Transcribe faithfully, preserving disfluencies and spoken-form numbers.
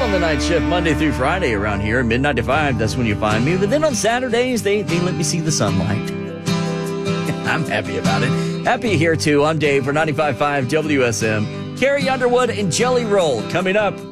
on the night shift Monday through Friday around here. Midnight to five, that's when you find me. But then on Saturdays, they, they let me see the sunlight. I'm happy about it. Happy here, too. I'm Dave for ninety-five point five W S M. Carrie Underwood and Jelly Roll coming up.